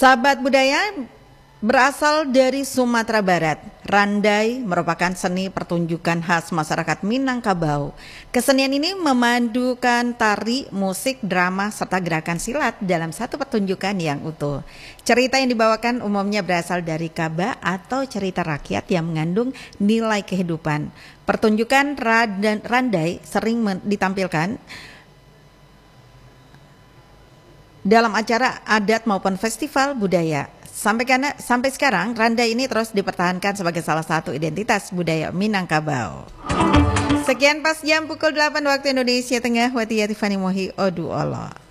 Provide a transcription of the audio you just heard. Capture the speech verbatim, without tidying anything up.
Sahabat budaya berasal dari Sumatera Barat, Randai merupakan seni pertunjukan khas masyarakat Minangkabau. Kesenian ini memadukan tari, musik, drama, serta gerakan silat dalam satu pertunjukan yang utuh. Cerita yang dibawakan umumnya berasal dari kaba atau cerita rakyat yang mengandung nilai kehidupan. Pertunjukan Randai sering ditampilkan dalam acara adat maupun festival budaya. Sampai, karena, sampai sekarang Randai ini terus dipertahankan sebagai salah satu identitas budaya Minangkabau. Sekian pas jam pukul delapan waktu Indonesia Tengah. Watia Tiffany Mohi Oduolo.